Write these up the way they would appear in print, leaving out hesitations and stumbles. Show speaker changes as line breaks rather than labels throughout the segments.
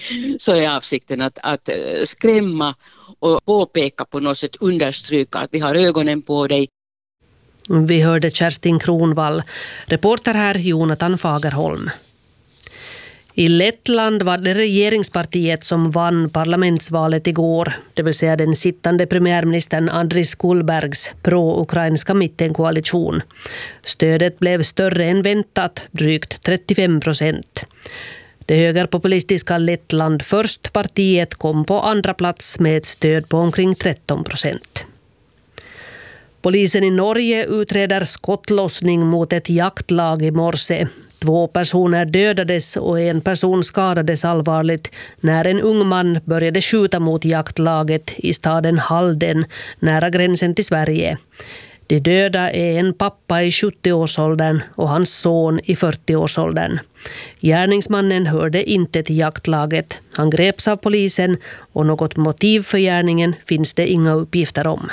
så är avsikten att skrämma och påpeka på något sätt, understryka att vi har ögonen på dig.
Vi hörde Kerstin Kronvall. Reporter här Jonathan Fagerholm. I Lettland var det regeringspartiet som vann parlamentsvalet igår, det vill säga den sittande premiärministern Andris Kulbergs pro-ukrainska mittenkoalition. Stödet blev större än väntat, drygt 35%. Det högerpopulistiska Lettland först-partiet kom på andra plats med ett stöd på omkring 13%. Polisen i Norge utreder skottlossning mot ett jaktlag i morse. 2 personer dödades och en person skadades allvarligt när en ung man började skjuta mot jaktlaget i staden Halden nära gränsen till Sverige. De döda är en pappa i 70-årsåldern och hans son i 40-årsåldern. Gärningsmannen hörde inte till jaktlaget. Han greps av polisen och något motiv för gärningen finns det inga uppgifter om.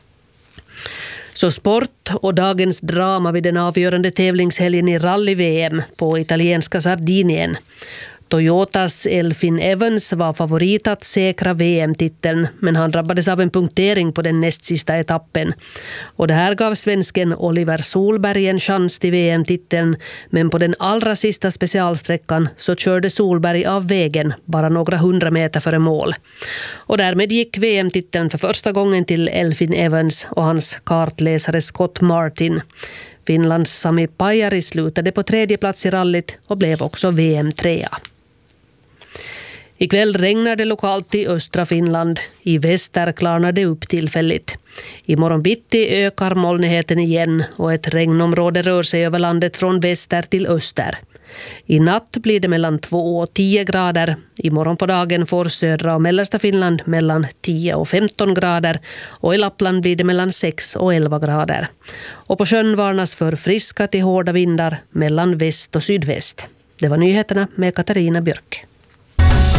Så sport och dagens drama vid den avgörande tävlingshelgen i rally-VM på italienska Sardinien. Toyotas Elfyn Evans var favorit att säkra VM-titeln, men han drabbades av en punktering på den näst sista etappen. Och det här gav svensken Oliver Solberg en chans till VM-titeln, men på den allra sista specialsträckan så körde Solberg av vägen bara några 100 meter före mål. Och därmed gick VM-titeln för första gången till Elfyn Evans och hans kartläsare Scott Martin. Finlands Sami Pajari slutade på 3:e plats i rallyt och blev också VM-3. Ikväll regnar det lokalt i östra Finland. I väster klarnar det upp tillfälligt. Imorgon bitti ökar molnigheten igen och ett regnområde rör sig över landet från väster till öster. I natt blir det mellan 2 och 10 grader. Imorgon på dagen får södra och mellersta Finland mellan 10 och 15 grader och i Lappland blir det mellan 6 och 11 grader. Och på sjön varnas för friska till hårda vindar mellan väst och sydväst. Det var nyheterna med Katarina Björk.